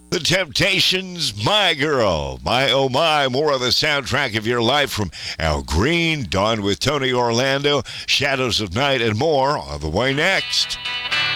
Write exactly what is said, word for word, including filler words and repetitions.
The Temptations, My Girl, My Oh My, more of the soundtrack of your life from Al Green, Dawn with Tony Orlando, Shadows of Night, and more on the way next.